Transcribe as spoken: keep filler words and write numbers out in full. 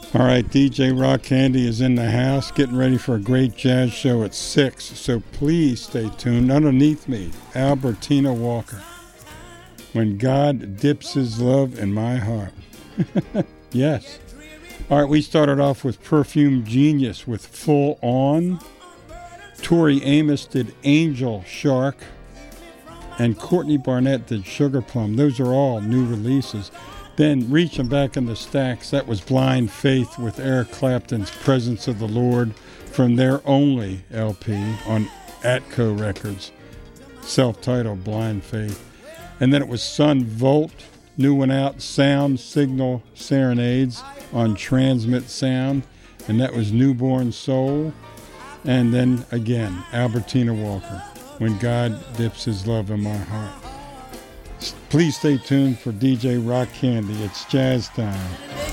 All right, D J Rock Candy is in the house, getting ready for a great jazz show at six, so please stay tuned. Underneath me, Albertina Walker. When God Dips His Love in My Heart. Yes. All right, we started off with Perfume Genius with Full On. Tori Amos did Angel Shark. And Courtney Barnett did Sugar Plum. Those are all new releases. Then, reaching back in the stacks, that was Blind Faith with Eric Clapton's Presence of the Lord from their only L P on Atco Records, self-titled Blind Faith. And then it was Sun Volt, new one out, Sound Signal Serenades on Transmit Sound, and that was Newborn Soul. And then, again, Albertina Walker, When God Dips His Love in My Heart. Please stay tuned for D J Rock Candy. It's jazz time.